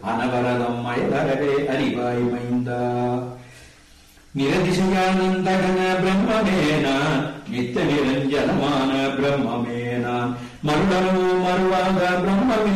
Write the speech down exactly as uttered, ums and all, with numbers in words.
அனவரதம் அயலறவே அறிவாய் மைந்தா. நிரதிசயானந்தகன பிரம்மமே நான், நித்த நிரஞ்சனமான பிரம்மமே நான், மருடனோ மறுவாக பிரம்மமே